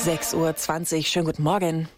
6:20 Uhr, schönen guten Morgen.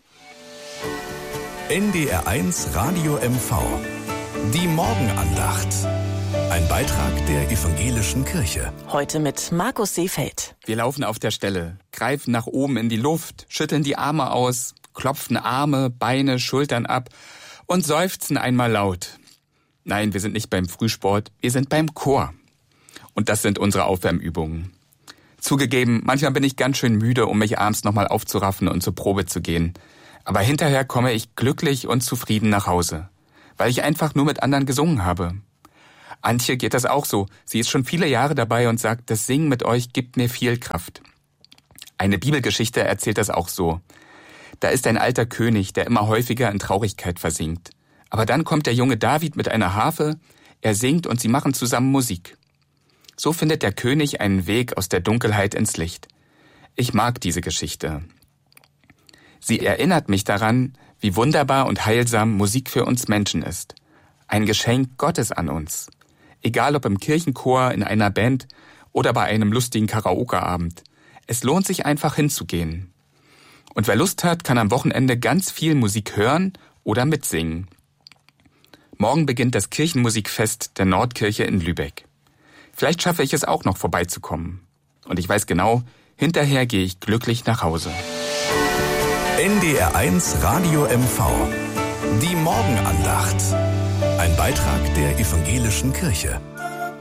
NDR1 Radio MV. Die Morgenandacht. Ein Beitrag der Evangelischen Kirche. Heute mit Markus Seefeld. Wir laufen auf der Stelle, greifen nach oben in die Luft, schütteln die Arme aus, klopfen Arme, Beine, Schultern ab und seufzen einmal laut. Nein, wir sind nicht beim Frühsport, wir sind beim Chor. Und das sind unsere Aufwärmübungen. Zugegeben, manchmal bin ich ganz schön müde, um mich abends nochmal aufzuraffen und zur Probe zu gehen. Aber hinterher komme ich glücklich und zufrieden nach Hause, weil ich einfach nur mit anderen gesungen habe. Antje geht das auch so. Sie ist schon viele Jahre dabei und sagt, das Singen mit euch gibt mir viel Kraft. Eine Bibelgeschichte erzählt das auch so. Da ist ein alter König, der immer häufiger in Traurigkeit versinkt. Aber dann kommt der junge David mit einer Harfe, er singt und sie machen zusammen Musik. So findet der König einen Weg aus der Dunkelheit ins Licht. Ich mag diese Geschichte. Sie erinnert mich daran, wie wunderbar und heilsam Musik für uns Menschen ist. Ein Geschenk Gottes an uns. Egal ob im Kirchenchor, in einer Band oder bei einem lustigen Karaoke-Abend. Es lohnt sich einfach hinzugehen. Und wer Lust hat, kann am Wochenende ganz viel Musik hören oder mitsingen. Morgen beginnt das Kirchenmusikfest der Nordkirche in Lübeck. Vielleicht schaffe ich es auch noch vorbeizukommen. Und ich weiß genau, hinterher gehe ich glücklich nach Hause. NDR1 Radio MV. Die Morgenandacht. Ein Beitrag der Evangelischen Kirche.